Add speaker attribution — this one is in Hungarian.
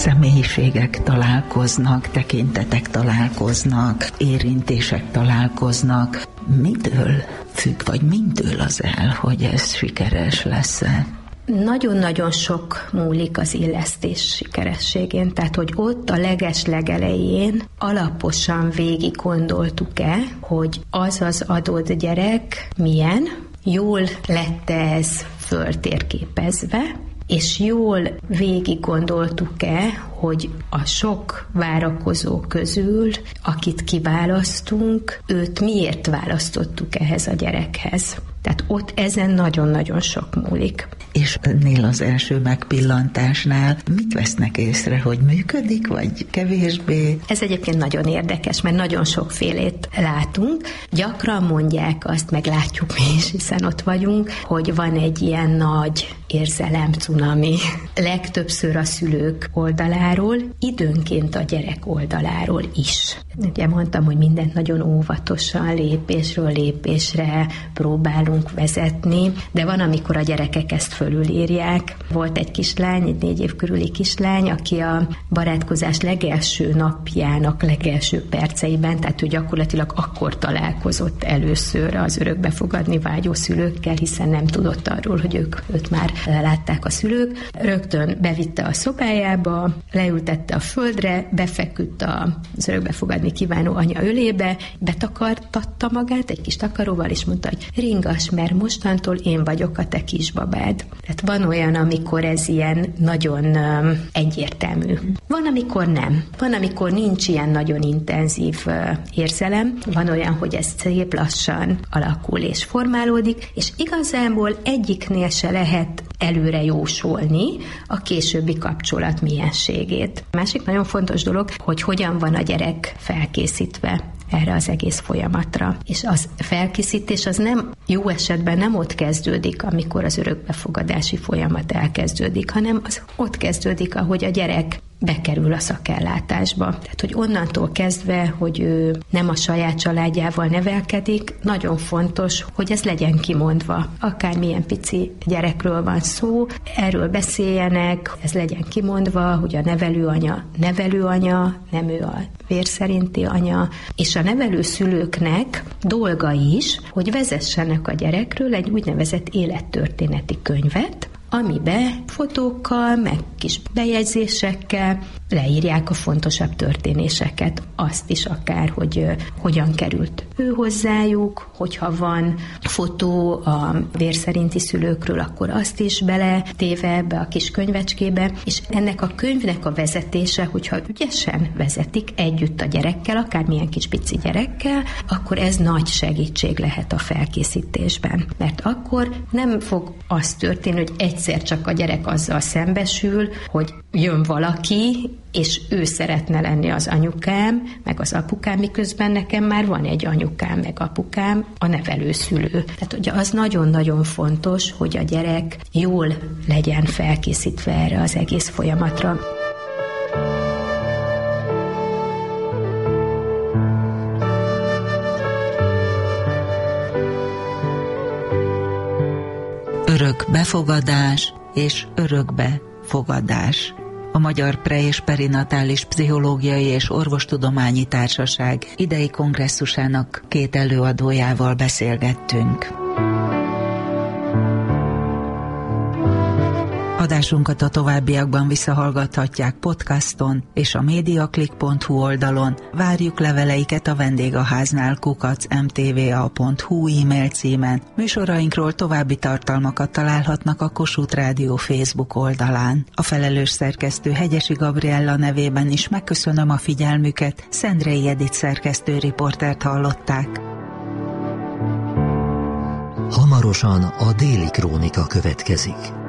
Speaker 1: személyiségek találkoznak, tekintetek találkoznak, érintések találkoznak. Mitől függ, vagy mindől az el, hogy ez sikeres lesz-e?
Speaker 2: Nagyon-nagyon sok múlik az illesztés sikerességén, tehát hogy ott a legelején alaposan végig gondoltuk-e, hogy az adott gyerek milyen, jól lett ez föltérképezve, és jól végig gondoltuk-e, hogy a sok várakozó közül, akit kiválasztunk, őt miért választottuk ehhez a gyerekhez. Tehát ott ezen nagyon-nagyon sok múlik.
Speaker 1: És ennél az első megpillantásnál mit vesznek észre, hogy működik, vagy kevésbé?
Speaker 2: Ez egyébként nagyon érdekes, mert nagyon sokfélét látunk. Gyakran mondják azt, meg látjuk mi is, hiszen ott vagyunk, hogy van egy ilyen nagy érzelem-cunami. Legtöbbször a szülők oldaláról, időnként a gyerek oldaláról is. Ugye mondtam, hogy mindent nagyon óvatosan, lépésről lépésre próbálunk vezetni, de van, amikor a gyerekek ezt fölülírják. Volt egy kislány, egy 4 év körüli kislány, aki a barátkozás legelső napjának legelső perceiben, tehát ő gyakorlatilag akkor találkozott először az örökbefogadni vágyó szülőkkel, hiszen nem tudott arról, hogy őt már látták a szülők. Rögtön bevitte a szobájába, leültette a földre, befeküdt az örökbefogadni kívánó anya ölébe, betakartatta magát egy kis takaróval, és mondta, hogy ringass, mert mostantól én vagyok a te kisbabád. Tehát van olyan, amikor ez ilyen nagyon egyértelmű. Van, amikor nem. Van, amikor nincs ilyen nagyon intenzív érzelem. Van olyan, hogy ez szép lassan alakul és formálódik, és igazából egyiknél se lehet előre jósolni a későbbi kapcsolat mienségét. A másik nagyon fontos dolog, hogy hogyan van a gyerek felkészítve erre az egész folyamatra. És az felkészítés az nem, jó esetben nem ott kezdődik, amikor az örökbefogadási folyamat elkezdődik, hanem az ott kezdődik, ahogy a gyerek bekerül a szakellátásba. Tehát, hogy onnantól kezdve, hogy ő nem a saját családjával nevelkedik, nagyon fontos, hogy ez legyen kimondva. Akármilyen pici gyerekről van szó, erről beszéljenek, ez legyen kimondva, hogy a nevelőanya, nem ő a vérszerinti anya, és a nevelőszülőknek dolga is, hogy vezessenek a gyerekről egy úgynevezett élettörténeti könyvet, amiben fotókkal, meg kis bejegyzésekkel leírják a fontosabb történéseket. Azt is akár, hogy hogyan került ő hozzájuk, hogyha van fotó a vérszerinti szülőkről, akkor azt is beletéve ebbe a kis könyvecskébe, és ennek a könyvnek a vezetése, hogyha ügyesen vezetik együtt a gyerekkel, akármilyen kis pici gyerekkel, akkor ez nagy segítség lehet a felkészítésben. Mert akkor nem fog az történni, hogy egyszer csak a gyerek azzal szembesül, hogy jön valaki, és ő szeretne lenni az anyukám, meg az apukám, miközben nekem már van egy anyukám, meg apukám, a nevelőszülő. Tehát ugye az nagyon-nagyon fontos, hogy a gyerek jól legyen felkészítve erre az egész folyamatra.
Speaker 1: Örökbefogadás és örökbefogadás. A Magyar Pre- és Perinatális Pszichológiai és Orvostudományi Társaság idei kongresszusának 2 előadójával beszélgettünk. Adásunkat a továbbiakban visszahallgathatják podcaston és a mediaclick.hu oldalon. Várjuk leveleiket a vendégháznál @mtva.hu e-mail címen. Műsorainkról további tartalmakat találhatnak a Kossuth Rádió Facebook oldalán. A felelős szerkesztő Hegyesi Gabriella nevében is megköszönöm a figyelmüket. Szendrei Edith szerkesztő riportert hallották.
Speaker 3: Hamarosan a Déli Krónika következik.